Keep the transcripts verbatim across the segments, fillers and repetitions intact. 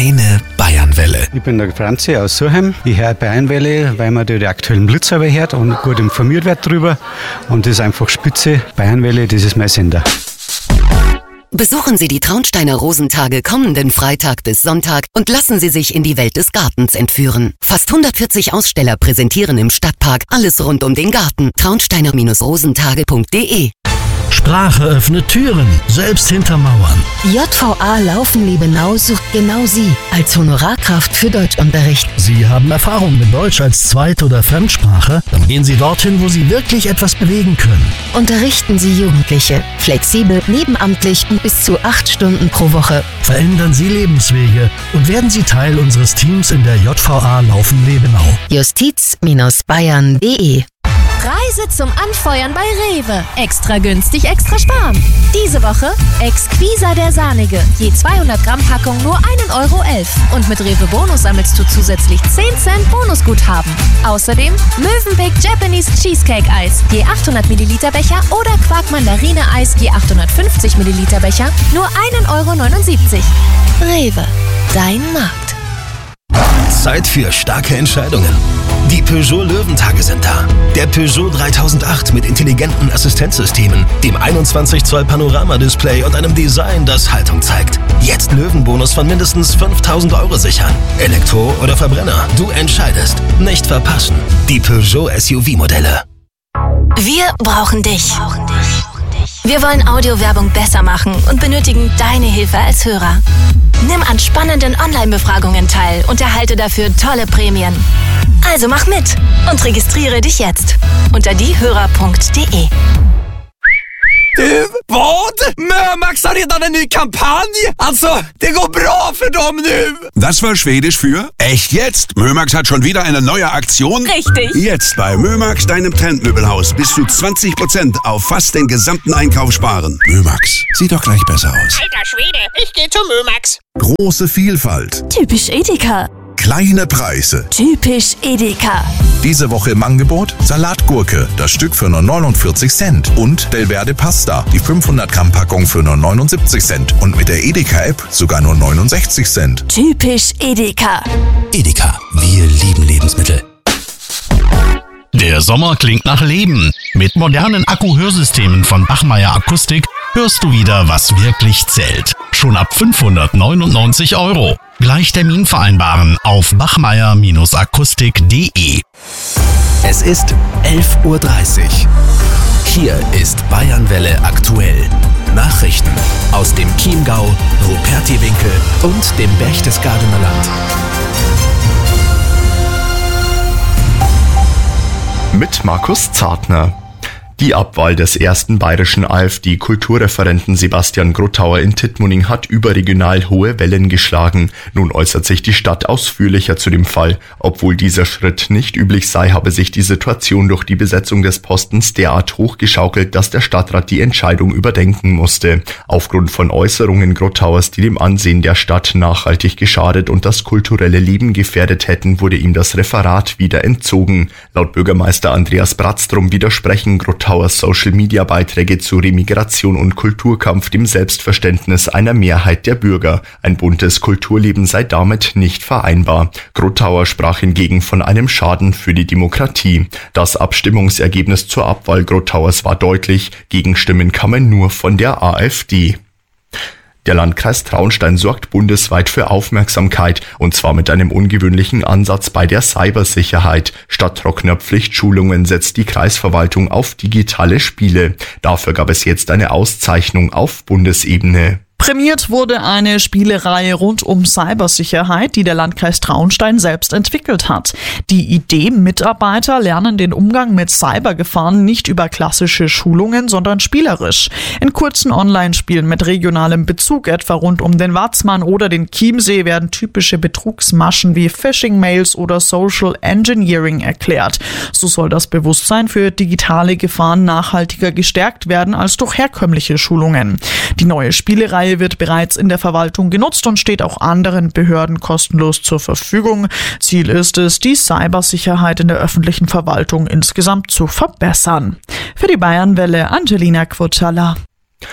Deine Bayernwelle. Ich bin der Franzi aus Surheim. Ich höre Bayernwelle, weil man die aktuellen Blitzer hört und gut informiert wird drüber. Und das ist einfach spitze. Bayernwelle, das ist mein Sender. Besuchen Sie die Traunsteiner Rosentage kommenden Freitag bis Sonntag und lassen Sie sich in die Welt des Gartens entführen. Fast hundertvierzig Aussteller präsentieren im Stadtpark alles rund um den Garten. traunsteiner rosentage punkt de. Sprache öffnet Türen, selbst hinter Mauern. J V A Laufen Liebenau sucht genau Sie als Honorarkraft für Deutschunterricht. Sie haben Erfahrung mit Deutsch als Zweit- oder Fremdsprache? Dann gehen Sie dorthin, wo Sie wirklich etwas bewegen können. Unterrichten Sie Jugendliche, flexibel, nebenamtlich und bis zu acht Stunden pro Woche. Verändern Sie Lebenswege und werden Sie Teil unseres Teams in der J V A Laufen Liebenau. justiz Bayern punkt de. Reise zum Anfeuern bei Rewe. Extra günstig, extra sparen. Diese Woche Exquisa der Sahnige. Je zweihundert Gramm Packung nur ein Euro elf. Und mit Rewe Bonus sammelst du zusätzlich zehn Cent Bonusguthaben. Außerdem Mövenpick Japanese Cheesecake Eis. Je achthundert Milliliter Becher oder Quark Mandarine Eis. Je achthundertfünfzig Milliliter Becher. Nur ein Euro neunundsiebzig. Rewe. Dein Markt. Zeit für starke Entscheidungen. Die Peugeot Löwentage sind da. Der Peugeot dreitausendacht mit intelligenten Assistenzsystemen, dem einundzwanzig Zoll Panorama-Display und einem Design, das Haltung zeigt. Jetzt Löwenbonus von mindestens fünftausend Euro sichern. Elektro oder Verbrenner, du entscheidest. Nicht verpassen. Die Peugeot S U V-Modelle. Wir brauchen dich. Wir wollen Audiowerbung besser machen und benötigen deine Hilfe als Hörer. Nimm an spannenden Online-Befragungen teil und erhalte dafür tolle Prämien. Also mach mit und registriere dich jetzt unter diehörer punkt de. Du, vad? Mömax har redan en ny kampanj! Alltså, det går bra för dem nu! Das war Schwedisch für echt jetzt. Mömax hat schon wieder eine neue Aktion. Richtig. Jetzt bei Mömax, deinem Trendmöbelhaus, bis zu zwanzig Prozent auf fast den gesamten Einkauf sparen. Mömax, sieht doch gleich besser aus. Alter Schwede, ich gehe zu Mömax. Große Vielfalt. Typisch Edeka. Kleine Preise. Typisch Edeka. Diese Woche im Angebot Salatgurke, das Stück für nur neunundvierzig Cent. Und Del Verde Pasta, die fünfhundert Gramm Packung für nur neunundsiebzig Cent. Und mit der Edeka-App sogar nur neunundsechzig Cent. Typisch Edeka. Edeka, wir lieben Lebensmittel. Der Sommer klingt nach Leben. Mit modernen Akku-Hörsystemen von Bachmeier Akustik hörst du wieder, was wirklich zählt. Schon ab fünfhundertneunundneunzig Euro. Gleich Termin vereinbaren auf bachmeier akustik punkt de. Es ist elf Uhr dreißig. Hier ist Bayernwelle aktuell. Nachrichten aus dem Chiemgau, Rupertiwinkel und dem Berchtesgadener Land. Mit Markus Zartner. Die Abwahl des ersten bayerischen AfD-Kulturreferenten Sebastian Grottauer in Tittmoning hat überregional hohe Wellen geschlagen. Nun äußert sich die Stadt ausführlicher zu dem Fall. Obwohl dieser Schritt nicht üblich sei, habe sich die Situation durch die Besetzung des Postens derart hochgeschaukelt, dass der Stadtrat die Entscheidung überdenken musste. Aufgrund von Äußerungen Grottauers, die dem Ansehen der Stadt nachhaltig geschadet und das kulturelle Leben gefährdet hätten, wurde ihm das Referat wieder entzogen. Laut Bürgermeister Andreas Bratztrum widersprechen Grottauers Social-Media-Beiträge zu Remigration und Kulturkampf dem Selbstverständnis einer Mehrheit der Bürger. Ein buntes Kulturleben sei damit nicht vereinbar. Grottauer sprach hingegen von einem Schaden für die Demokratie. Das Abstimmungsergebnis zur Abwahl Grottauers war deutlich. Gegenstimmen kamen nur von der AfD. Der Landkreis Traunstein sorgt bundesweit für Aufmerksamkeit, und zwar mit einem ungewöhnlichen Ansatz bei der Cybersicherheit. Statt trockener Pflichtschulungen setzt die Kreisverwaltung auf digitale Spiele. Dafür gab es jetzt eine Auszeichnung auf Bundesebene. Prämiert wurde eine Spielereihe rund um Cybersicherheit, die der Landkreis Traunstein selbst entwickelt hat. Die Idee, Mitarbeiter lernen den Umgang mit Cybergefahren nicht über klassische Schulungen, sondern spielerisch. In kurzen Online-Spielen mit regionalem Bezug, etwa rund um den Watzmann oder den Chiemsee, werden typische Betrugsmaschen wie Phishing-Mails oder Social Engineering erklärt. So soll das Bewusstsein für digitale Gefahren nachhaltiger gestärkt werden als durch herkömmliche Schulungen. Die neue Spielereihe wird bereits in der Verwaltung genutzt und steht auch anderen Behörden kostenlos zur Verfügung. Ziel ist es, die Cybersicherheit in der öffentlichen Verwaltung insgesamt zu verbessern. Für die Bayernwelle Angelina Quotala.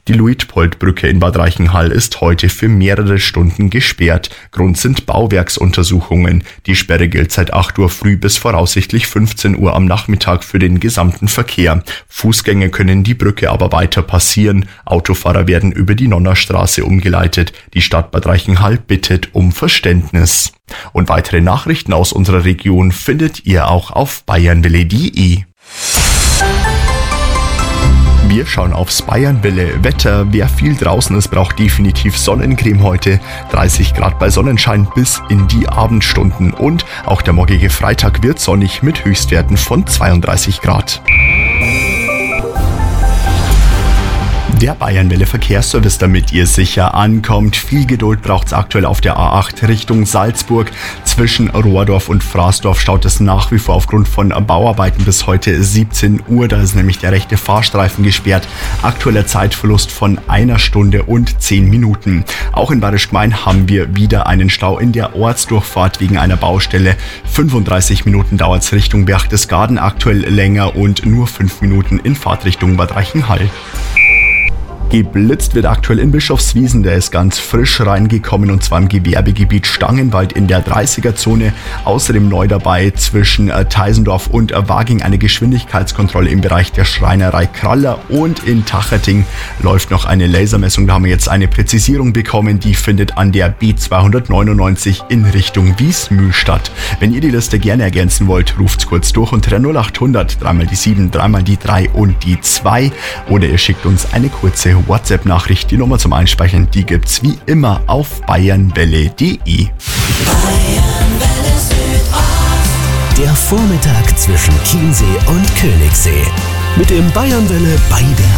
Die Luitpoldbrücke in Bad Reichenhall ist heute für mehrere Stunden gesperrt. Grund sind Bauwerksuntersuchungen. Die Sperre gilt seit acht Uhr früh bis voraussichtlich fünfzehn Uhr am Nachmittag für den gesamten Verkehr. Fußgänger können die Brücke aber weiter passieren. Autofahrer werden über die Nonnerstraße umgeleitet. Die Stadt Bad Reichenhall bittet um Verständnis. Und weitere Nachrichten aus unserer Region findet ihr auch auf bayernwelle punkt de. Wir schauen aufs Bayernwelle Wetter. Wer viel draußen ist, braucht definitiv Sonnencreme heute. dreißig Grad bei Sonnenschein bis in die Abendstunden. Und auch der morgige Freitag wird sonnig mit Höchstwerten von zweiunddreißig Grad. Der Bayernwelle Verkehrsservice, damit ihr sicher ankommt. Viel Geduld braucht's aktuell auf der A acht Richtung Salzburg. Zwischen Rohrdorf und Fraßdorf staut es nach wie vor aufgrund von Bauarbeiten bis heute siebzehn Uhr. Da ist nämlich der rechte Fahrstreifen gesperrt. Aktueller Zeitverlust von einer Stunde und zehn Minuten. Auch in Bayerisch Gmein haben wir wieder einen Stau in der Ortsdurchfahrt wegen einer Baustelle. fünfunddreißig Minuten dauert's Richtung Berchtesgaden, aktuell länger, und nur fünf Minuten in Fahrtrichtung Bad Reichenhall. Geblitzt wird aktuell in Bischofswiesen, der ist ganz frisch reingekommen, und zwar im Gewerbegebiet Stangenwald in der dreißiger-Zone. Außerdem neu dabei zwischen äh, Teisendorf und äh, Waging eine Geschwindigkeitskontrolle im Bereich der Schreinerei Kraller, und in Tacherting läuft noch eine Lasermessung. Da haben wir jetzt eine Präzisierung bekommen, die findet an der B zweihundertneunundneunzig in Richtung Wiesmühl statt. Wenn ihr die Liste gerne ergänzen wollt, ruft's kurz durch unter null acht hundert, dreimal die sieben, dreimal die drei und die zwei, oder ihr schickt uns eine kurze WhatsApp-Nachricht. Die Nummer zum Einspeichern, die gibt's wie immer auf bayernwelle punkt de. Der Vormittag zwischen Chiemsee und Königssee. Mit dem Bayernwelle bei der